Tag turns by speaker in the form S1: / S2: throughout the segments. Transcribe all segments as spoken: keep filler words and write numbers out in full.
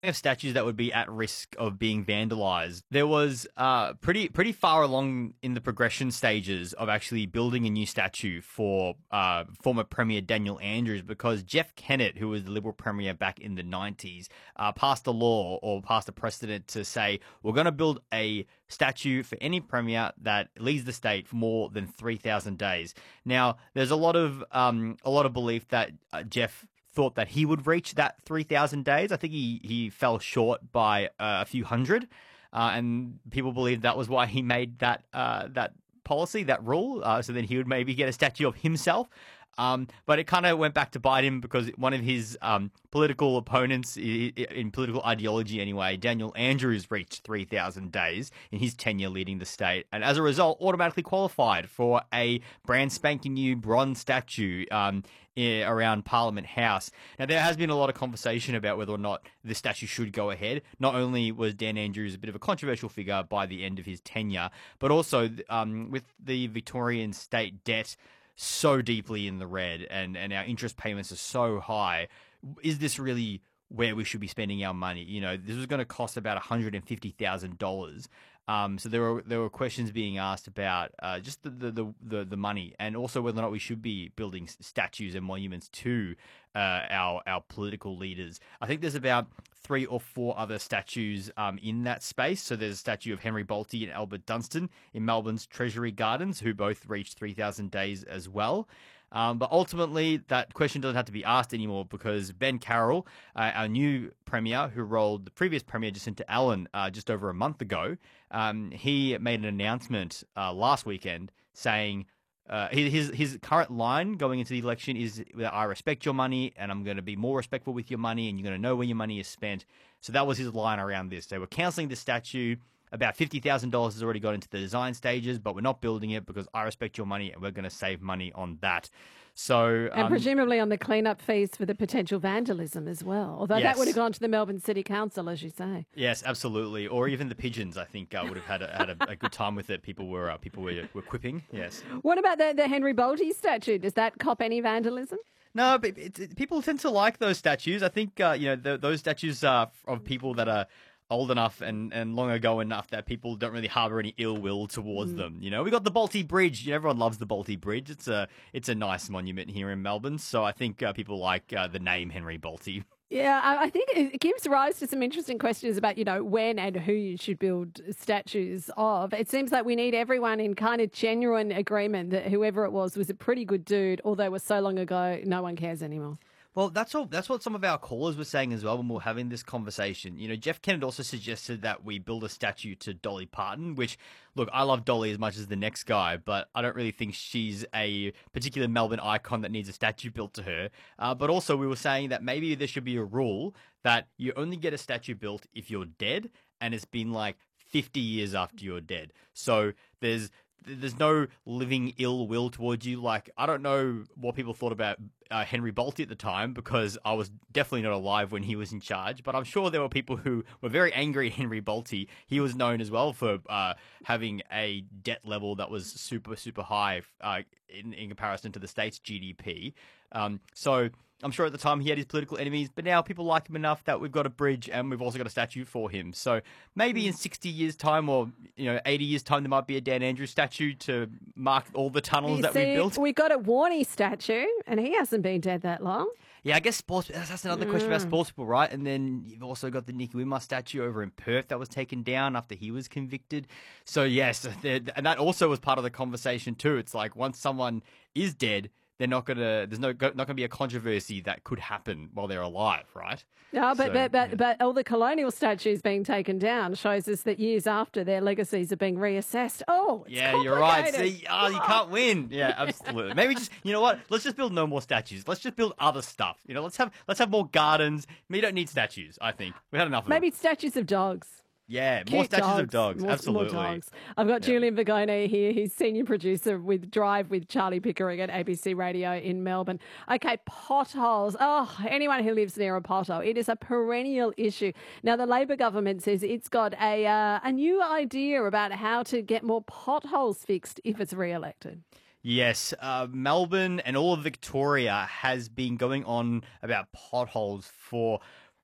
S1: Of statues that would be at risk of being vandalized. There was uh, pretty pretty far along in the progression stages of actually building a new statue for uh, former Premier Daniel Andrews, because Jeff Kennett, who was the Liberal Premier back in the nineties, uh, passed a law or passed a precedent to say we're going to build a statue for any Premier that leaves the state for more than three thousand days. Now, there's a lot of um, a lot of belief that uh, Jeff thought that he would reach that three thousand days. I think he, he fell short by uh, a few hundred, uh, and people believe that was why he made that uh, that policy, that rule, uh, so then he would maybe get a statue of himself. Um, but it kind of went back to bite him, because one of his um, political opponents, in political ideology anyway, Daniel Andrews, reached three thousand days in his tenure leading the state, and as a result automatically qualified for a brand spanking new bronze statue um, around Parliament House. Now, there has been a lot of conversation about whether or not the statue should go ahead. Not only was Dan Andrews a bit of a controversial figure by the end of his tenure, but also um, with the Victorian state debt so deeply in the red, and, and our interest payments are so high, is this really where we should be spending our money? You know, this was going to cost about one hundred fifty thousand dollars. Um, so there were there were questions being asked about uh, just the, the, the, the, the money, and also whether or not we should be building statues and monuments to uh, our our political leaders. I think there's about three or four other statues um, in that space. So there's a statue of Henry Bolte and Albert Dunstan in Melbourne's Treasury Gardens, who both reached three thousand days as well. Um, but ultimately, that question doesn't have to be asked anymore, because Ben Carroll, uh, our new Premier, who rolled the previous Premier Jacinta Allen uh, just over a month ago, um, he made an announcement uh, last weekend saying uh, his his current line going into the election is that I respect your money, and I'm going to be more respectful with your money, and you're going to know where your money is spent. So that was his line around this. They were cancelling the statue. About fifty thousand dollars has already got into the design stages, but we're not building it because I respect your money, and we're going to save money on that. So,
S2: and
S1: um,
S2: presumably on the clean-up fees for the potential vandalism as well, although
S1: yes.
S2: that would have gone to the Melbourne City Council, as you say.
S1: Yes, absolutely. Or even the pigeons, I think, uh, would have had a, had a, a good time with it. People were uh, people were, were quipping, yes.
S2: What about the, the Henry Bolte statue? Does that cop any vandalism?
S1: No, but it, it, people tend to like those statues. I think, uh, you know, the, those statues are of people that are old enough and, and long ago enough that people don't really harbour any ill will towards mm. them. You know, we got the Bolte Bridge. You know, everyone loves the Bolte Bridge. It's a it's a nice monument here in Melbourne. So I think uh, people like uh, the name Henry Bolte.
S2: Yeah, I think it gives rise to some interesting questions about, you know, when and who you should build statues of. It seems like we need everyone in kind of genuine agreement that whoever it was was a pretty good dude, although it was so long ago, no one cares anymore.
S1: Well, that's all. That's what some of our callers were saying as well when we were having this conversation. You know, Jeff Kennett also suggested that we build a statue to Dolly Parton, which, look, I love Dolly as much as the next guy, but I don't really think she's a particular Melbourne icon that needs a statue built to her. Uh, but also we were saying that maybe there should be a rule that you only get a statue built if you're dead, and it's been like fifty years after you're dead. So there's There's no living ill will towards you. Like, I don't know what people thought about uh, Henry Bolte at the time, because I was definitely not alive when he was in charge. But I'm sure there were people who were very angry at Henry Bolte. He was known as well for uh, having a debt level that was super, super high uh, in, in comparison to the state's G D P. Um, so I'm sure at the time he had his political enemies, but now people like him enough that we've got a bridge and we've also got a statue for him. So maybe in sixty years' time, or you know, eighty years' time, there might be a Dan Andrews statue to mark all the tunnels
S2: you
S1: that
S2: see,
S1: we built.
S2: We got a Warnie statue, and he hasn't been dead that long.
S1: Yeah, I guess sports. That's another
S2: mm.
S1: question about sports people, right? And then you've also got the Nicky Winmar statue over in Perth that was taken down after he was convicted. So yes, and that also was part of the conversation too. It's like once someone is dead, they're not gonna. There's no not gonna be a controversy that could happen while they're alive, right?
S2: No, but
S1: so,
S2: but but,
S1: yeah.
S2: but all the colonial statues being taken down shows us that years after their legacies are being reassessed. Oh, it's
S1: yeah, you're right. See, oh, you can't win. Yeah, absolutely. Maybe just you know what? Let's just build no more statues. Let's just build other stuff. You know, let's have let's have more gardens. We don't need statues. I think we had enough of
S2: Maybe
S1: them.
S2: statues of dogs.
S1: Yeah,
S2: Cute
S1: more statues
S2: dogs.
S1: of dogs.
S2: More,
S1: Absolutely.
S2: More dogs. I've got
S1: Yeah.
S2: Julian Vigone here. He's senior producer with Drive with Charlie Pickering at A B C Radio in Melbourne. Okay, potholes. Oh, anyone who lives near a pothole, it is a perennial issue. Now, the Labor government says it's got a uh, a new idea about how to get more potholes fixed if it's re-elected.
S1: Yes, uh, Melbourne and all of Victoria has been going on about potholes for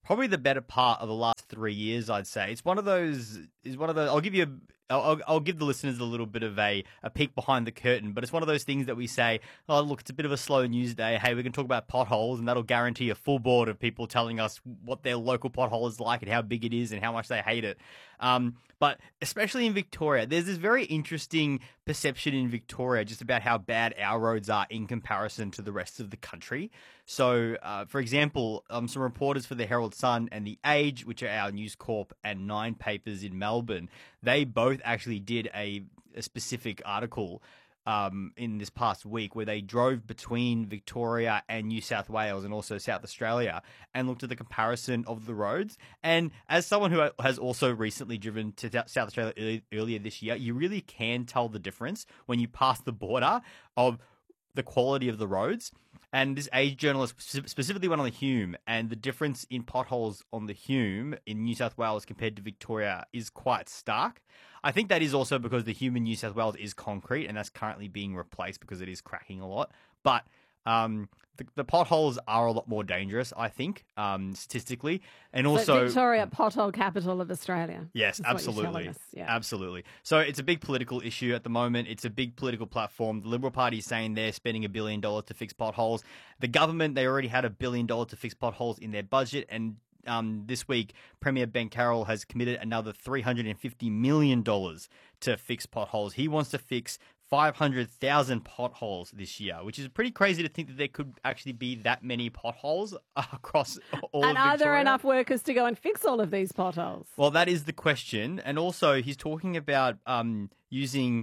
S1: probably the better part of the last three years, I'd say. It's one of those, is one of those, I'll give you a, I'll, I'll give the listeners a little bit of a, a peek behind the curtain, but it's one of those things that we say, oh, look, it's a bit of a slow news day. Hey, we can talk about potholes, and that'll guarantee a full board of people telling us what their local pothole is like and how big it is and how much they hate it. Um, but especially in Victoria, there's this very interesting perception in Victoria just about how bad our roads are in comparison to the rest of the country. So, uh, for example, um, some reporters for the Herald Sun and The Age, which are our News Corp and Nine papers in Melbourne, they both actually did a, a specific article um, in this past week where they drove between Victoria and New South Wales and also South Australia and looked at the comparison of the roads. And as someone who has also recently driven to South Australia early, earlier this year, you really can tell the difference when you pass the border of the quality of the roads. And this Age journalist specifically went on the Hume, and the difference in potholes on the Hume in New South Wales compared to Victoria is quite stark. I think that is also because the Hume in New South Wales is concrete, and that's currently being replaced because it is cracking a lot. But um, the, the potholes are a lot more dangerous, I think, um, statistically. And also,
S2: so Victoria, pothole capital of Australia.
S1: Yes, absolutely. Yeah. Absolutely. So it's a big political issue at the moment. It's a big political platform. The Liberal Party is saying they're spending a billion dollars to fix potholes. The government, they already had a billion dollars to fix potholes in their budget. And um, this week, Premier Ben Carroll has committed another three hundred fifty million dollars to fix potholes. He wants to fix five hundred thousand potholes this year, which is pretty crazy to think that there could actually be that many potholes across all
S2: and
S1: of Victoria.
S2: And are there enough workers to go and fix all of these potholes?
S1: Well, that is the question. And also, he's talking about um, using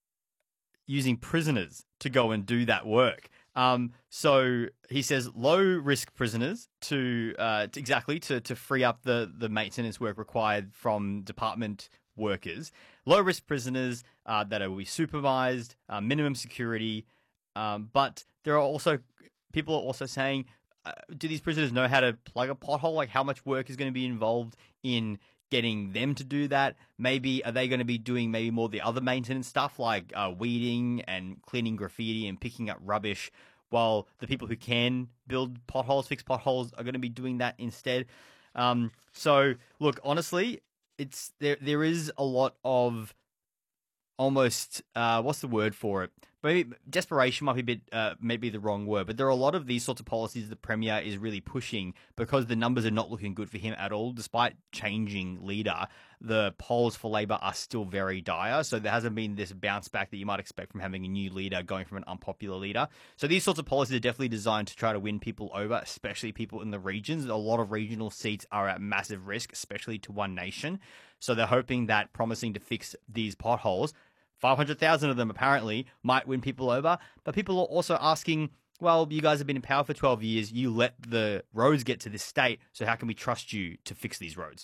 S1: using prisoners to go and do that work. Um, so he says low-risk prisoners to, uh, to exactly to, to free up the, the maintenance work required from department workers, low-risk prisoners uh, that will be supervised, uh, minimum security. Um, but there are also people are also saying, uh, do these prisoners know how to plug a pothole? Like, how much work is going to be involved in getting them to do that? Maybe are they going to be doing maybe more the other maintenance stuff like uh, weeding and cleaning graffiti and picking up rubbish, while the people who can build potholes, fix potholes, are going to be doing that instead. Um, so, look, honestly, it's there. There is a lot of almost uh, what's the word for it? Maybe desperation might be a bit, uh, maybe the wrong word, but there are a lot of these sorts of policies the Premier is really pushing because the numbers are not looking good for him at all. Despite changing leader, the polls for Labor are still very dire. So there hasn't been this bounce back that you might expect from having a new leader going from an unpopular leader. So these sorts of policies are definitely designed to try to win people over, especially people in the regions. A lot of regional seats are at massive risk, especially to One Nation. So they're hoping that promising to fix these potholes, five hundred thousand of them apparently, might win people over. But people are also asking, well, you guys have been in power for twelve years. You let the roads get to this state. So how can we trust you to fix these roads?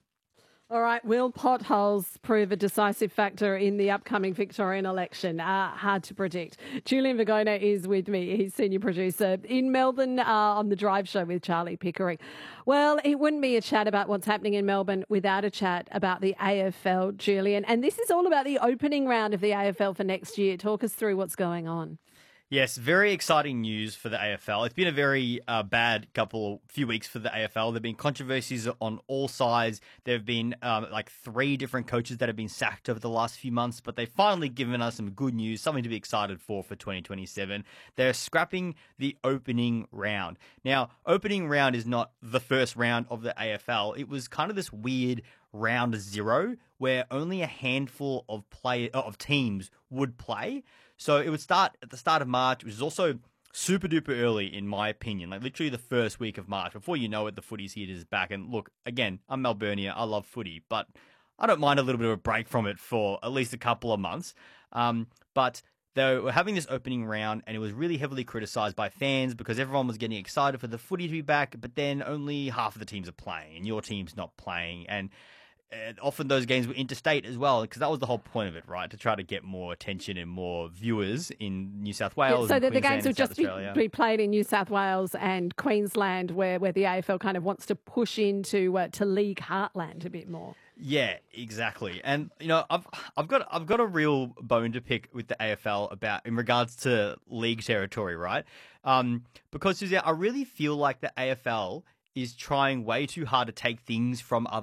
S2: All right. Will potholes prove a decisive factor in the upcoming Victorian election? Uh, hard to predict. Julian Vigona is with me. He's senior producer in Melbourne uh, on The Drive Show with Charlie Pickering. Well, it wouldn't be a chat about what's happening in Melbourne without a chat about the A F L, Julian. And this is all about the opening round of the A F L for next year. Talk us through what's going on.
S1: Yes, very exciting news for the A F L. It's been a very uh, bad couple, few weeks for the A F L. There have been controversies on all sides. There have been um, like three different coaches that have been sacked over the last few months, but they've finally given us some good news, something to be excited for for twenty twenty-seven. They're scrapping the opening round. Now, opening round is not the first round of the A F L. It was kind of this weird round zero where only a handful of play of teams would play. So it would start at the start of March, which is also super duper early in my opinion, like literally the first week of March. Before you know it, the footy's here, it is back. And look, again, I'm Melburnian, I love footy, but I don't mind a little bit of a break from it for at least a couple of months. Um, but they were having this opening round, and it was really heavily criticised by fans because everyone was getting excited for the footy to be back, but then only half of the teams are playing, and your team's not playing. And And often those games were interstate as well, because that was the whole point of it, right? To try to get more attention and more viewers in New South Wales.
S2: Yeah, so
S1: and
S2: that the
S1: Queensland
S2: games would just be, be played in New South Wales and Queensland, where, where the A F L kind of wants to push into uh, to league heartland a bit more. Yeah,
S1: exactly. And you know, I've I've got I've got a real bone to pick with the A F L about in regards to league territory, right? Um, because Susie, I really feel like the A F L is trying way too hard to take things from other